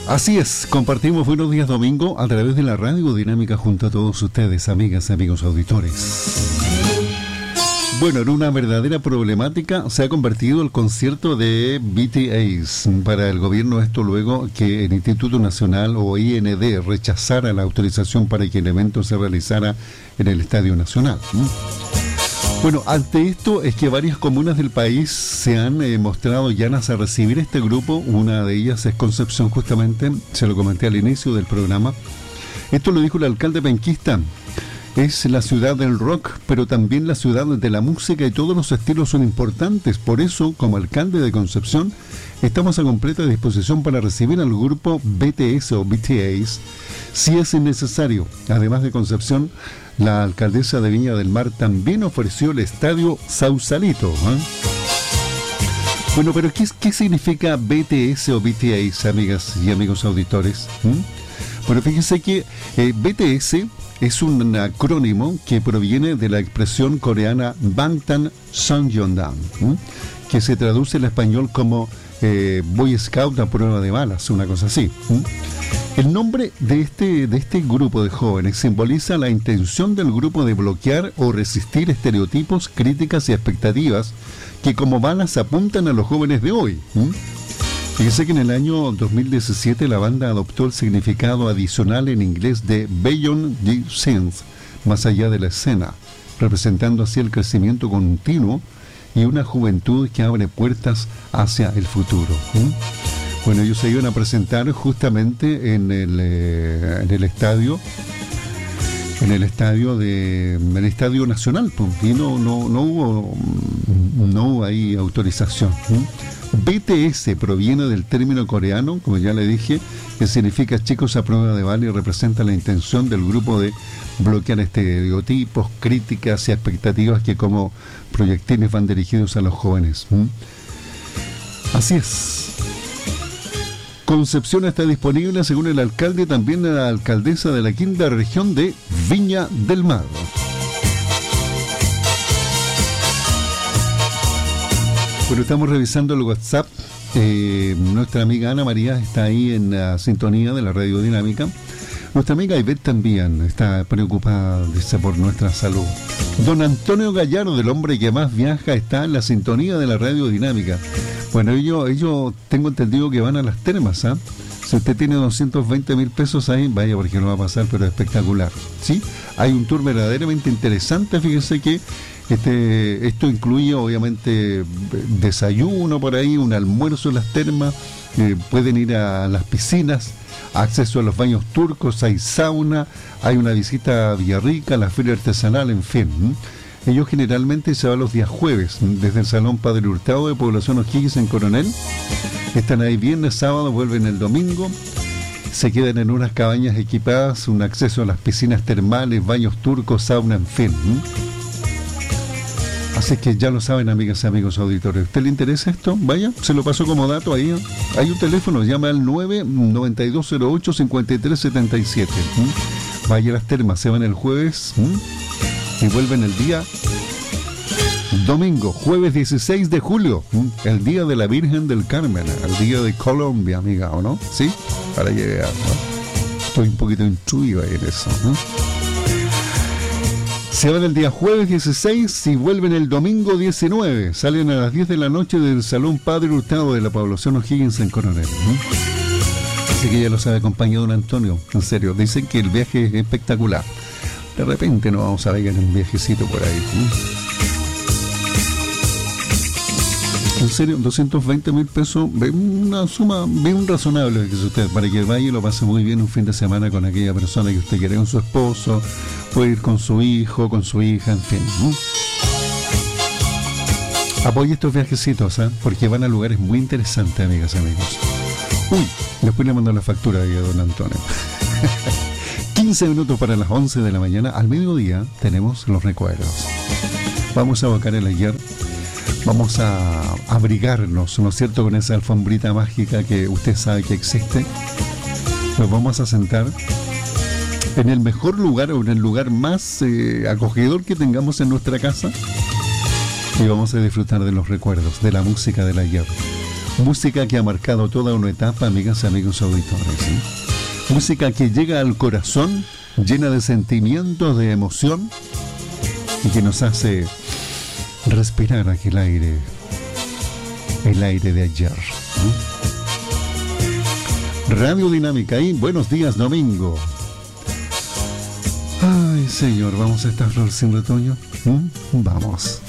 Así es, compartimos Buenos Días Domingo a través de la Radio Dinámica junto a todos ustedes, amigas y amigos auditores. Bueno, en una verdadera problemática se ha convertido el concierto de BTS. Para el gobierno esto luego que el Instituto Nacional o IND rechazara la autorización para que el evento se realizara en el Estadio Nacional. Bueno, ante esto es que varias comunas del país se han mostrado llanas a recibir este grupo. Una de ellas es Concepción, justamente, se lo comenté al inicio del programa. Esto lo dijo el alcalde penquista. Es la ciudad del rock, pero también la ciudad de la música y todos los estilos son importantes. Por eso, como alcalde de Concepción, estamos a completa disposición para recibir al grupo BTS o BTS si es necesario. Además de Concepción, la alcaldesa de Viña del Mar también ofreció el estadio Sausalito. Bueno, pero ¿qué significa BTS o BTS, amigas y amigos auditores? Bueno, fíjense que BTS es un acrónimo que proviene de la expresión coreana Bangtan Sonyeondan, que se traduce en español como Boy Scout a prueba de balas, una cosa así. El nombre de este grupo de jóvenes simboliza la intención del grupo de bloquear o resistir estereotipos, críticas y expectativas que como balas apuntan a los jóvenes de hoy. Fíjese que en el año 2017 la banda adoptó el significado adicional en inglés de Beyond the Scenes, más allá de la escena, representando así el crecimiento continuo y una juventud que abre puertas hacia el futuro. Bueno, ellos se iban a presentar justamente en el estadio nacional, y no hubo ahí autorización. BTS proviene del término coreano, como ya le dije, que significa chicos a prueba de bala y representa la intención del grupo de bloquear estereotipos, críticas y expectativas que como proyectiles van dirigidos a los jóvenes. Así es. Concepción está disponible, según el alcalde, también la alcaldesa de la quinta región de Viña del Mar. Bueno, estamos revisando el WhatsApp. Nuestra amiga Ana María está ahí en la sintonía de la Radio Dinámica. Nuestra amiga Ivette también está preocupada, dice, por nuestra salud. Don Antonio Gallardo, del hombre que más viaja, está en la sintonía de la Radio Dinámica. Bueno, ellos tengo entendido que van a las termas, ¿ah? Si usted tiene 220.000 pesos ahí, vaya, porque no va a pasar, pero es espectacular, ¿sí? Hay un tour verdaderamente interesante. Fíjense que esto incluye obviamente desayuno por ahí, un almuerzo en las termas, pueden ir a las piscinas, acceso a los baños turcos, hay sauna, hay una visita a Villarrica, la feria artesanal, en fin. Ellos generalmente se van los días jueves, desde el Salón Padre Hurtado de Población O'Higgins en Coronel. Están ahí viernes, sábado, vuelven el domingo. Se quedan en unas cabañas equipadas, un acceso a las piscinas termales, baños turcos, sauna, en fin. Así que ya lo saben, amigas y amigos auditores. ¿A usted le interesa esto? Vaya, se lo paso como dato ahí. Hay un teléfono, llama al 99208-5377. Vaya a las termas, se van el jueves y vuelven el día domingo, jueves 16 de julio, el día de la Virgen del Carmen, el día de Colombia, amiga, ¿o no? ¿Sí? Para llegar, ¿no? Estoy un poquito instruido ahí en eso, ¿no? Se van el día jueves 16 y vuelven el domingo 19. Salen a las 10 de la noche del Salón Padre Hurtado de la Población O'Higgins en Coronel. Así que ya lo sabe, acompañado don Antonio. En serio, dicen que el viaje es espectacular. De repente nos vamos a ver en un viajecito por ahí. En serio, 220.000 pesos, una suma bien razonable, que usted, para que vaya y lo pase muy bien un fin de semana con aquella persona que usted quiere, con su esposo, puede ir con su hijo, con su hija, en fin. Apoye estos viajecitos, porque van a lugares muy interesantes, amigas y amigos. Después le mando la factura ahí a don Antonio. 15 minutos para las 11 de la mañana. Al mediodía tenemos los recuerdos. Vamos a evocar el ayer. Vamos a abrigarnos, ¿no es cierto?, con esa alfombrita mágica que usted sabe que existe. Nos vamos a sentar en el mejor lugar o en el lugar más acogedor que tengamos en nuestra casa y vamos a disfrutar de los recuerdos, de la música del ayer. Música que ha marcado toda una etapa, amigas y amigos auditores, ¿sí? Música que llega al corazón, llena de sentimientos, de emoción, y que nos hace respirar aquel aire, el aire de ayer, ¿no? Radio Dinámica y Buenos Días Domingo. Ay, señor, ¿vamos a estar floreciendo otoño? Vamos.